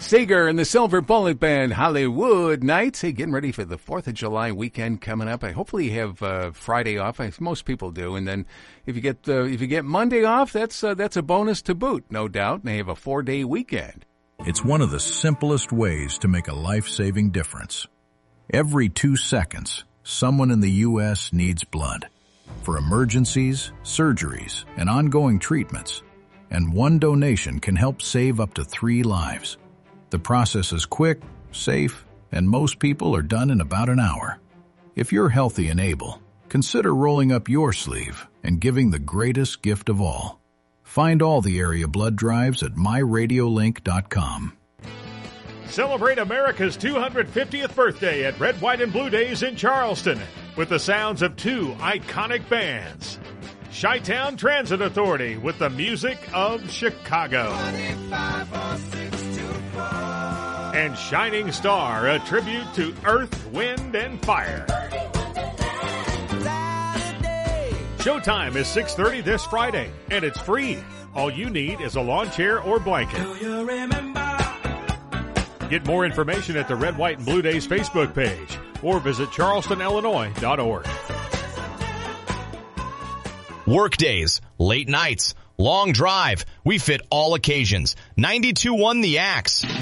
Seeger and the Silver Bullet Band, Hollywood Nights. Hey, getting ready for the 4th of July weekend coming up. Hopefully you have Friday off. Most people do. And then if you get Monday off, that's a bonus to boot, no doubt. And they have a 4-day weekend. It's one of the simplest ways to make a life-saving difference. Every 2 seconds, someone in the U.S. needs blood for emergencies, surgeries, and ongoing treatments. And one donation can help save up to 3 lives. The process is quick, safe, and most people are done in about an hour. If you're healthy and able, consider rolling up your sleeve and giving the greatest gift of all. Find all the area blood drives at myradiolink.com. Celebrate America's 250th birthday at Red, White, and Blue Days in Charleston with the sounds of 2 iconic bands. Chi-Town Transit Authority with the music of Chicago. And Shining Star, a tribute to Earth, Wind, and Fire. Showtime is 6:30 this Friday, and it's free. All you need is a lawn chair or blanket. Get more information at the Red, White, and Blue Days Facebook page or visit charlestonillinois.org. Work days, late nights, long drive. We fit all occasions. 92.1 The Axe.